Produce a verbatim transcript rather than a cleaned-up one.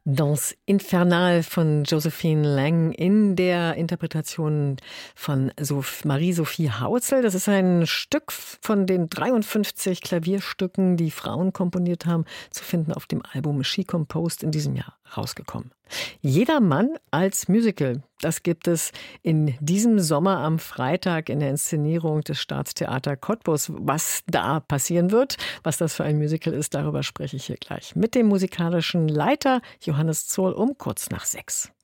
Danse Infernale von Josephine Lang in der Interpretation von Sof- Marie-Sophie Hautzel. Das ist ein Stück von den dreiundfünfzig Klavierstücken, die Frauen komponiert haben, zu finden auf dem Album She Composed, in diesem Jahr rausgekommen. Jeder Mann als Musical, das gibt es in diesem Sommer am Freitag in der Inszenierung des Staatstheater Cottbus. Was da passieren wird, was das für ein Musical ist, darüber spreche ich hier gleich mit dem musikalischen Leiter Johannes Zohl um kurz nach sechs.